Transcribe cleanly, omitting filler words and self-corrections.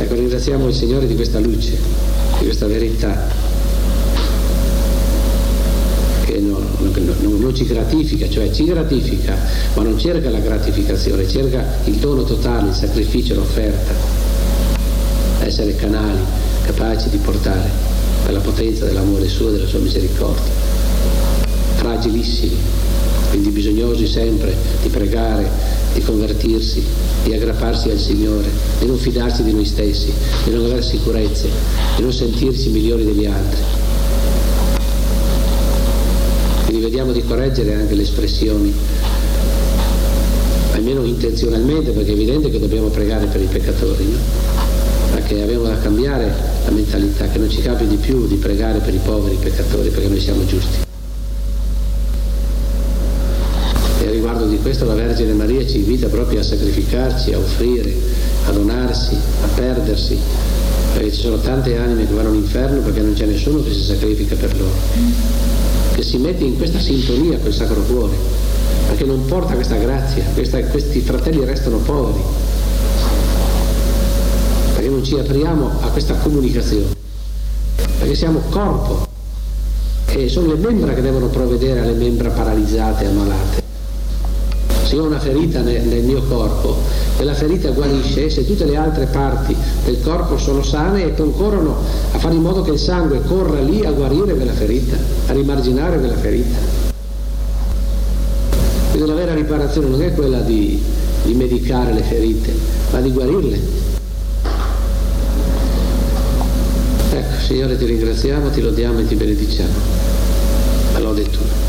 Ecco, ringraziamo il Signore di questa luce, di questa verità, che non ci gratifica, cioè ci gratifica, ma non cerca la gratificazione, cerca il dono totale, il sacrificio, l'offerta, essere canali capaci di portare per la potenza dell'amore suo e della sua misericordia. Fragilissimi, quindi bisognosi sempre di pregare, di convertirsi, di aggrapparsi al Signore, di non fidarsi di noi stessi, di non avere sicurezze, di non sentirsi migliori degli altri. Quindi vediamo di correggere anche le espressioni, almeno intenzionalmente, perché è evidente che dobbiamo pregare per i peccatori, no? Ma che abbiamo da cambiare la mentalità, che non ci capiti più di pregare per i poveri peccatori, perché noi siamo giusti. E riguardo di questo la Vergine Maria ci invita proprio a sacrificarci, a offrire, a donarsi, a perdersi, perché ci sono tante anime che vanno all'inferno perché non c'è nessuno che si sacrifica per loro, che si mette in questa sintonia col Sacro Cuore, perché non porta questa grazia, questi fratelli restano poveri, perché non ci apriamo a questa comunicazione, perché siamo corpo e sono le membra che devono provvedere alle membra paralizzate e ammalate. Se io ho una ferita nel mio corpo, e la ferita guarisce se tutte le altre parti del corpo sono sane e concorrono a fare in modo che il sangue corra lì a guarire quella ferita, a rimarginare quella ferita. Quindi la vera riparazione non è quella di medicare le ferite, ma di guarirle. Ecco, Signore, ti ringraziamo, ti lodiamo e ti benediciamo. La lode è tua.